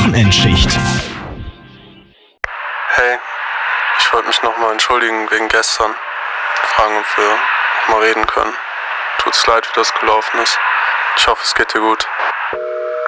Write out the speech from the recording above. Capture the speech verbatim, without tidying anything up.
Wochenendschicht. Hey, ich wollte mich nochmal entschuldigen wegen gestern. Fragen, ob wir nochmal reden können. Tut's leid, wie das gelaufen ist. Ich hoffe, es geht dir gut.